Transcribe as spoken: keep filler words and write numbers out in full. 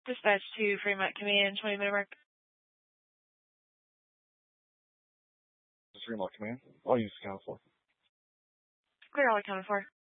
Dispatch to Fremont Command, twenty minute mark. Fremont Command. I'll use count four. Clear all accounted for.